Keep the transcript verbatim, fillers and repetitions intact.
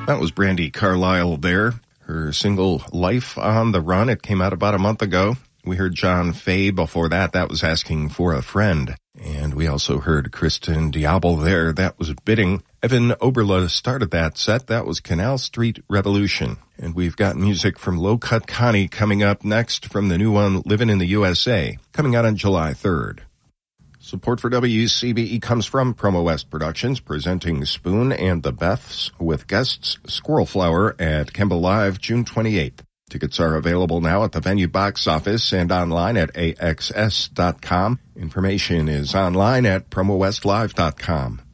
That was Brandi Carlile there. Her single, Life on the Run, it came out about a month ago. We heard John Fay before that. That was Asking for a Friend. And we also heard Kristen Diablo there. That was Bidding. Evan Oberle started that set. That was Canal Street Revolution. And we've got music from Low Cut Connie coming up next from the new one, Living in the U S A, coming out on July third. Support for W C B E comes from Promo West Productions, presenting Spoon and the Beths with guests Squirrel Flower at Kemba Live June twenty-eighth. Tickets are available now at the venue box office and online at A X S dot com. Information is online at promo west live dot com.